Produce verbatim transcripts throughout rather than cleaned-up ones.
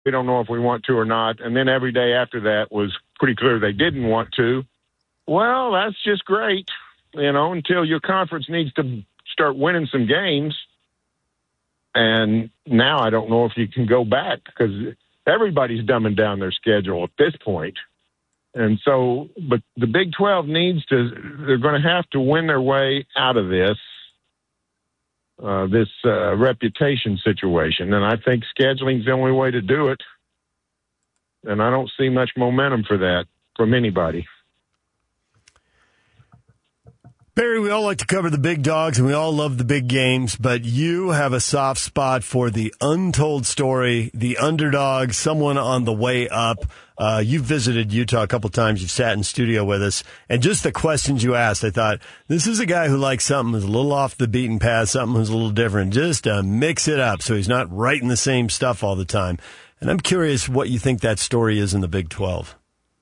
we don't know if we want to or not. And then every day after that was pretty clear they didn't want to. Well, that's just great, you know, until your conference needs to start winning some games. And now I don't know if you can go back because everybody's dumbing down their schedule at this point. And so, but the Big twelve needs to, they're going to have to win their way out of this, uh, this uh, reputation situation. And I think scheduling's the only way to do it. And I don't see much momentum for that from anybody. Barry, we all like to cover the big dogs, and we all love the big games, but you have a soft spot for the untold story, the underdog, someone on the way up. Uh, you've visited Utah a couple times. You've sat in studio with us, and just the questions you asked, I thought, this is a guy who likes something that's a little off the beaten path, something that's a little different, just to mix it up so he's not writing the same stuff all the time. And I'm curious what you think that story is in the Big twelve.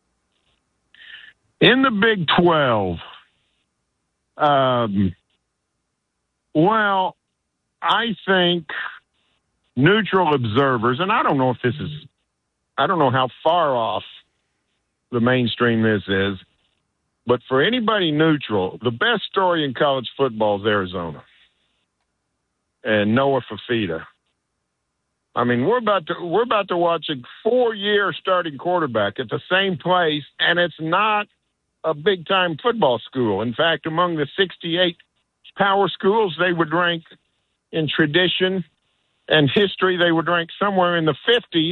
In the Big twelve, Um, well, I think neutral observers, and I don't know if this is, I don't know how far off the mainstream this is, but for anybody neutral, the best story in college football is Arizona and Noah Fifita. I mean, we're about to, we're about to watch a four-year starting quarterback at the same place, and it's not a big-time football school. In fact, among the sixty-eight power schools, they would rank in tradition and history, they would rank somewhere in the fifties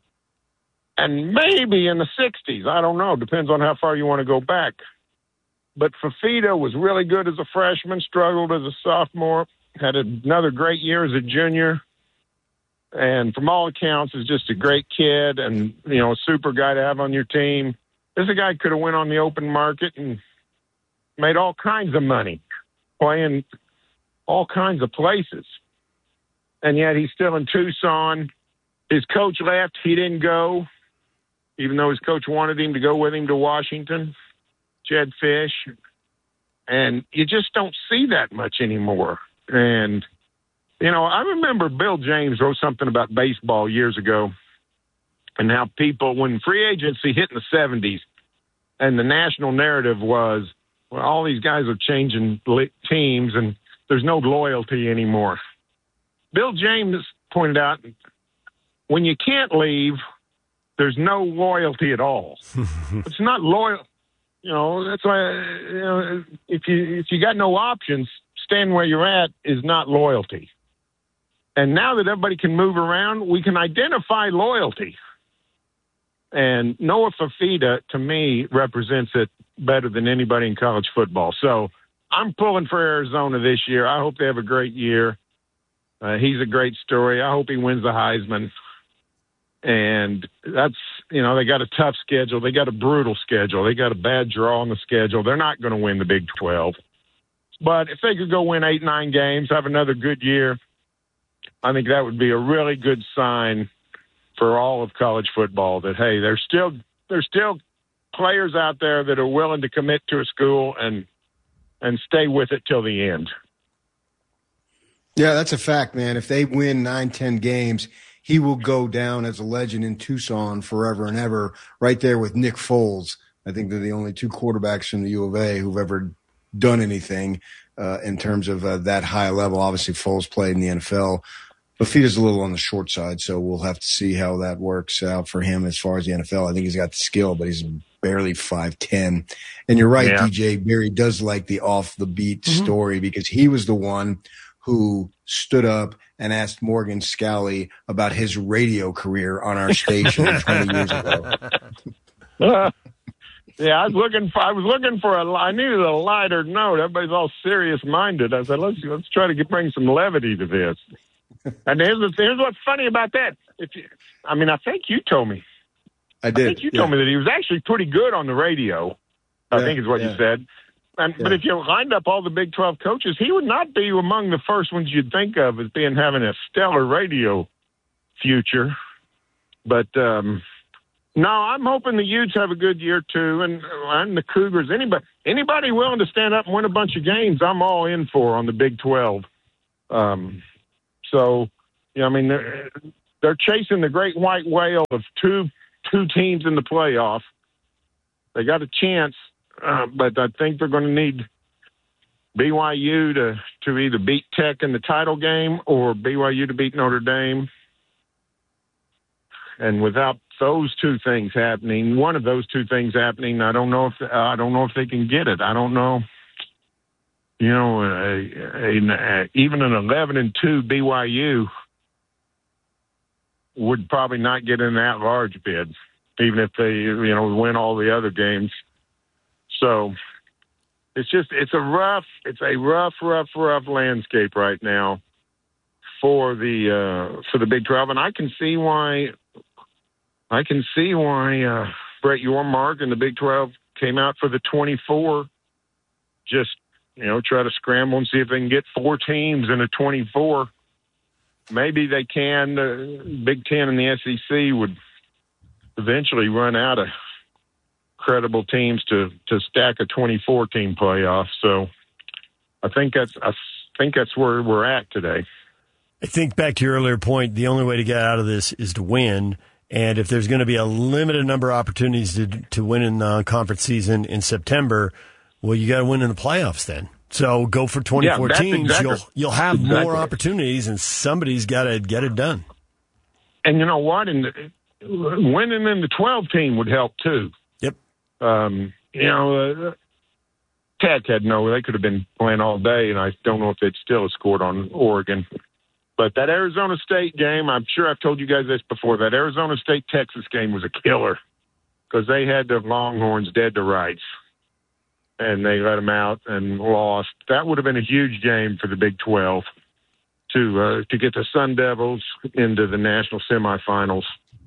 and maybe in the sixties. I don't know. Depends on how far you want to go back. But Fifita was really good as a freshman, struggled as a sophomore, had another great year as a junior, and from all accounts is just a great kid and, you know, a super guy to have on your team. This guy could have went on the open market and made all kinds of money playing all kinds of places. And yet he's still in Tucson. His coach left. He didn't go, even though his coach wanted him to go with him to Washington, Jed Fish. And you just don't see that much anymore. And, you know, I remember Bill James wrote something about baseball years ago, and how people, when free agency hit in the seventies, and the national narrative was, well, all these guys are changing teams and there's no loyalty anymore. Bill James pointed out, when you can't leave, there's no loyalty at all. It's not loyal. You know, that's why, you know, if you, if you got no options, staying where you're at is not loyalty. And now that everybody can move around, we can identify loyalty. And Noah Fifita, to me, represents it better than anybody in college football. So I'm pulling for Arizona this year. I hope they have a great year. Uh, he's a great story. I hope he wins the Heisman. And that's, you know, they got a tough schedule. They got a brutal schedule. They got a bad draw on the schedule. They're not going to win the Big twelve. But if they could go win eight, nine games, have another good year, I think that would be a really good sign for all of college football that, hey, there's still there's still players out there that are willing to commit to a school and and stay with it till the end. Yeah, that's a fact, man. If they win nine, ten games, he will go down as a legend in Tucson forever and ever, right there with Nick Foles. I think they're the only two quarterbacks from the U of A who've ever done anything uh, in terms of uh, that high level. Obviously, Foles played in the N F L. Fifita's a little on the short side, so we'll have to see how that works out for him as far as the N F L. I think he's got the skill, but he's barely five ten. And you're right, yeah. D J. Barry does like the off-the-beat mm-hmm. story because he was the one who stood up and asked Morgan Scalley about his radio career on our station twenty years ago. Uh, yeah, I was looking for. I was looking for a. I needed a lighter note. Everybody's all serious-minded. I said, let's let's try to get, bring some levity to this. And here's, the, here's what's funny about that. If you, I mean, I think you told me. I did. I think you yeah. told me that he was actually pretty good on the radio, I yeah, think is what yeah. you said. And, yeah. But if you lined up all the Big twelve coaches, he would not be among the first ones you'd think of as being having a stellar radio future. But, um, no, I'm hoping the Utes have a good year, too, and, and the Cougars. Anybody, anybody willing to stand up and win a bunch of games, I'm all in for on the Big twelve. Um So, you know, I mean, they're chasing the great white whale of two two teams in the playoff. They got a chance, uh, but I think they're going to need B Y U to, to either beat Tech in the title game or B Y U to beat Notre Dame. And without those two things happening, one of those two things happening, I don't know if uh, I don't know if they can get it. I don't know. You know, a, a, a, even an eleven and two B Y U would probably not get in that large bid, even if they, you know, win all the other games. So it's just, it's a rough, it's a rough, rough, rough landscape right now for the, uh, for the Big twelve. And I can see why, I can see why, uh, Brett Yormark and the Big twelve came out for the twenty-four, just, you know, try to scramble and see if they can get four teams in a twenty-four. Maybe they can. The uh, Big Ten and the S E C would eventually run out of credible teams to, to stack a twenty-four team playoff. So I think that's I think that's where we're at today. I think back to your earlier point, the only way to get out of this is to win. And if there's going to be a limited number of opportunities to to win in the conference season in September, well, you got to win in the playoffs then. So go for twenty-four yeah, teams. Exactly, you'll you'll have exactly. more opportunities, and somebody's got to get it done. And you know what? And winning in the twelve team would help too. Yep. Um, you know, uh, Tech had no. They could have been playing all day, and I don't know if they'd still have scored on Oregon. But that Arizona State game, I'm sure I've told you guys this before. That Arizona State Texas game was a killer because they had the Longhorns dead to rights. And they let them out and lost. That would have been a huge game for the Big twelve to uh, to get the Sun Devils into the national semifinals.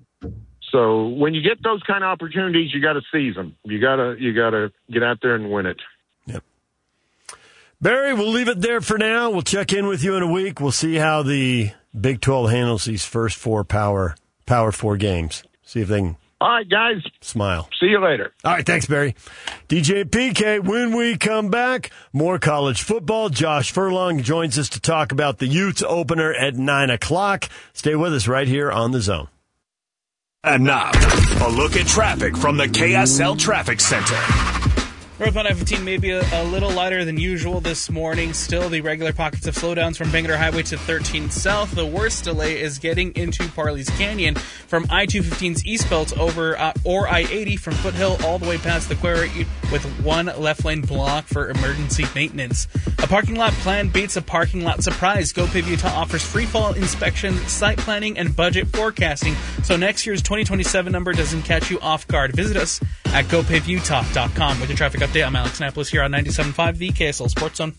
So when you get those kind of opportunities, you got to seize them. You gotta you gotta get out there and win it. Yep. Barry, we'll leave it there for now. We'll check in with you in a week. We'll see how the Big twelve handles these first four power power four games. See if they can. All right, guys. Smile. See you later. All right, thanks, Barry. D J P K, when we come back, more college football. Josh Furlong joins us to talk about the Utes opener at nine o'clock. Stay with us right here on The Zone. And now, a look at traffic from the K S L Traffic Center. Northbound I fifteen may be a, a little lighter than usual this morning. Still, the regular pockets of slowdowns from Bangalore Highway to thirteen South. The worst delay is getting into Parley's Canyon from I two fifteen's eastbound over uh, or I eighty from Foothill all the way past the quarry with one left lane block for emergency maintenance. A parking lot plan beats a parking lot surprise. GoPave Utah offers free fall inspection, site planning, and budget forecasting, so next year's twenty twenty-seven number doesn't catch you off guard. Visit us at go pave utah dot com with your traffic update. I'm Alex Napolis here on ninety-seven point five, the K S L Sports Zone.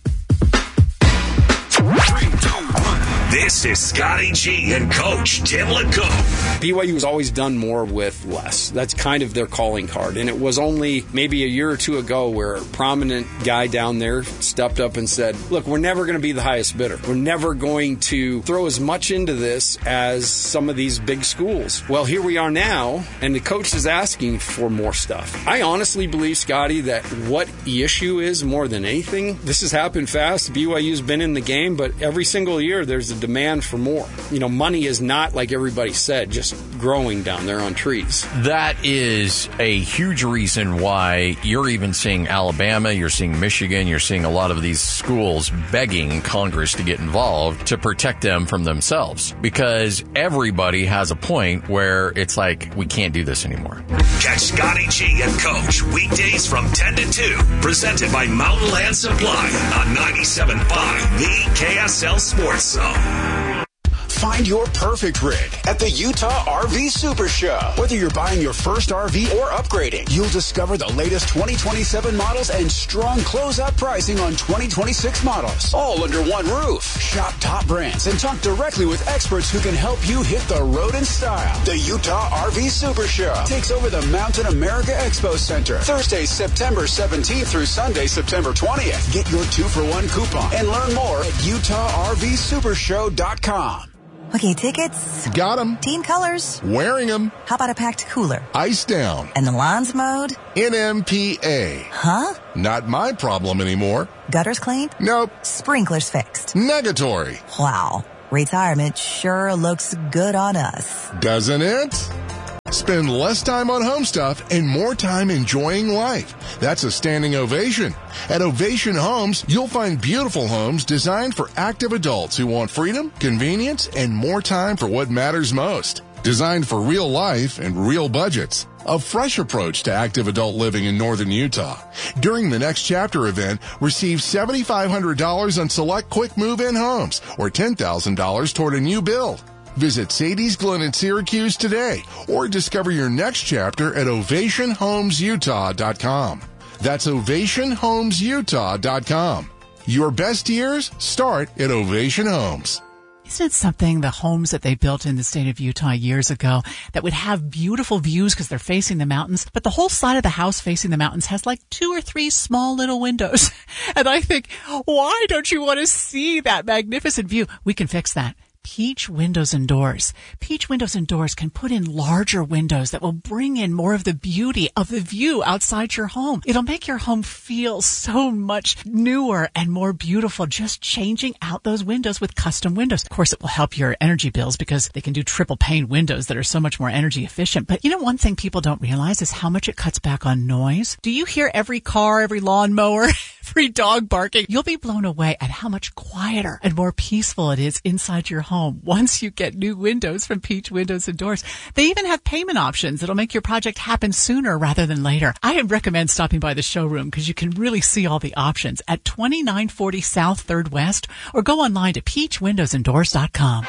Three, two, one. This is Scotty G and Coach Tim LeCoq. B Y U has always done more with less. That's kind of their calling card. And it was only maybe a year or two ago where a prominent guy down there stepped up and said, look, we're never going to be the highest bidder. We're never going to throw as much into this as some of these big schools. Well, here we are now, and the coach is asking for more stuff. I honestly believe, Scotty, that what the issue is more than anything, this has happened fast. B Y U's been in the game, but every single year there's a demand for more. You know, money is not, like everybody said, just growing down there on trees. That is a huge reason why you're even seeing Alabama, you're seeing Michigan, you're seeing a lot of these schools begging Congress to get involved to protect them from themselves. Because everybody has a point where it's like, we can't do this anymore. Catch Scotty G and Coach weekdays from ten to two. Presented by Mountain Land Supply on ninety-seven point five, the K S L Sports Zone. Find your perfect rig at the Utah R V Super Show. Whether you're buying your first R V or upgrading, you'll discover the latest twenty twenty-seven models and strong closeout pricing on twenty twenty-six models, all under one roof. Shop top brands and talk directly with experts who can help you hit the road in style. The Utah R V Super Show takes over the Mountain America Expo Center Thursday, September seventeenth through Sunday, September twentieth. Get your two for one coupon and learn more at utah r v super show dot com. Okay, tickets. Got them. Team colors. Wearing them. How about a packed cooler? Ice down. And the lawns mowed? N M P A. Huh? Not my problem anymore. Gutters cleaned? Nope. Sprinklers fixed? Negatory. Wow. Retirement sure looks good on us. Doesn't it? Spend less time on home stuff and more time enjoying life. That's a standing ovation. At Ovation Homes, you'll find beautiful homes designed for active adults who want freedom, convenience, and more time for what matters most. Designed for real life and real budgets. A fresh approach to active adult living in northern Utah. During the Next Chapter event, receive seven thousand five hundred dollars on select quick move-in homes or ten thousand dollars toward a new build. Visit Sadie's Glen in Syracuse today or discover your next chapter at ovation homes utah dot com. That's ovation homes utah dot com. Your best years start at Ovation Homes. Isn't it something, the homes that they built in the state of Utah years ago that would have beautiful views because they're facing the mountains, but the whole side of the house facing the mountains has like two or three small little windows. And I think, why don't you want to see that magnificent view? We can fix that. Peach Windows and Doors. Peach Windows and Doors can put in larger windows that will bring in more of the beauty of the view outside your home. It'll make your home feel so much newer and more beautiful just changing out those windows with custom windows. Of course, it will help your energy bills because they can do triple pane windows that are so much more energy efficient. But you know, one thing people don't realize is how much it cuts back on noise. Do you hear every car, every lawnmower, every dog barking? You'll be blown away at how much quieter and more peaceful it is inside your home once you get new windows from Peach Windows and Doors. They even have payment options that'll make your project happen sooner rather than later. I recommend stopping by the showroom because you can really see all the options at twenty-nine forty South third West or go online to peach windows and doors dot com.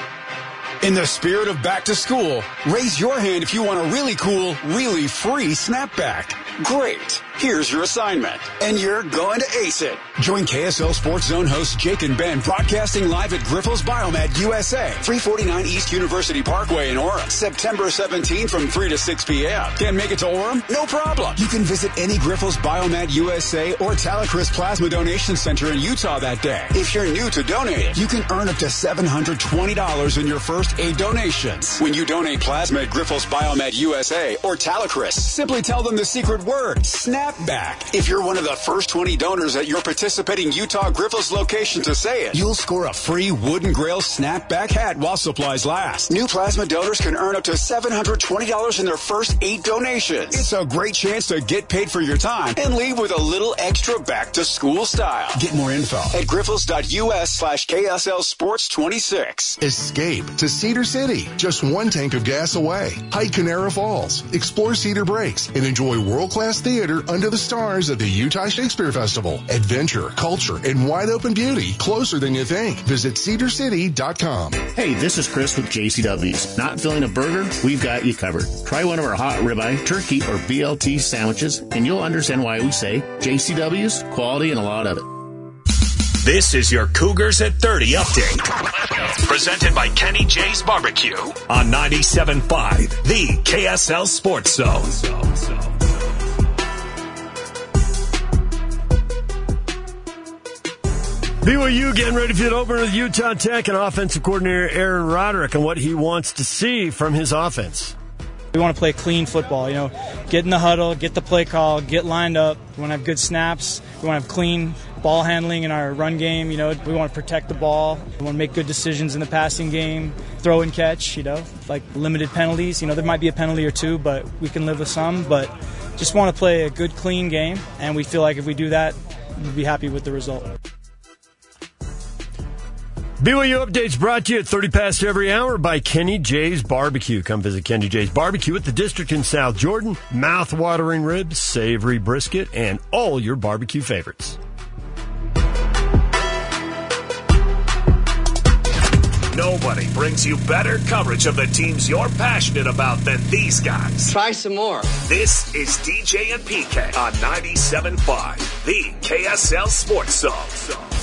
In the spirit of back to school, raise your hand if you want a really cool, really free snapback. Great. Here's your assignment. And you're going to ace it. Join K S L Sports Zone hosts Jake and Ben broadcasting live at Grifols Biomed U S A, three forty-nine East University Parkway in Orem, September seventeenth from three to six p.m. Can't make it to Orem? No problem. You can visit any Grifols Biomed U S A or Talacris Plasma Donation Center in Utah that day. If you're new to donating, you can earn up to seven hundred twenty dollars in your first eight donations. When you donate plasma at Grifols Biomed U S A or Talacris, simply tell them the secret word, snapback. If you're one of the first twenty donors at your participating Utah Grifols location to say it, you'll score a free Wooden Grail snapback hat while supplies last. New plasma donors can earn up to seven hundred twenty dollars in their first eight donations. It's a great chance to get paid for your time and leave with a little extra back to school style. Get more info at grifols.us slash KSL Sports 26. Escape to Cedar City, just one tank of gas away. Hike Canara Falls, explore Cedar Breaks, and enjoy world-class theater under the stars of the Utah Shakespeare Festival. Adventure, culture, and wide-open beauty closer than you think. Visit cedar city dot com. Hey, this is Chris with J C W's. Not feeling a burger? We've got you covered. Try one of our hot ribeye, turkey, or B L T sandwiches, and you'll understand why we say J C W's, quality, and a lot of it. This is your Cougars at thirty update. Presented by Kenny J's Barbecue on ninety-seven point five, the K S L Sports Zone. B Y U getting ready for the opener with Utah Tech and offensive coordinator Aaron Roderick and what he wants to see from his offense. We want to play clean football, you know, get in the huddle, get the play call, get lined up. We want to have good snaps. We want to have clean ball handling in our run game. You know, we want to protect the ball. We want to make good decisions in the passing game, throw and catch, you know, like limited penalties. You know, there might be a penalty or two, but we can live with some. But just want to play a good, clean game, and we feel like if we do that, we'll be happy with the result. B Y U Updates brought to you at thirty past every hour by Kenny J's Barbecue. Come visit Kenny J's Barbecue at the District in South Jordan. Mouth-watering ribs, savory brisket, and all your barbecue favorites. Nobody brings you better coverage of the teams you're passionate about than these guys. Try some more. This is D J and P K on ninety-seven point five, the K S L Sports Zone.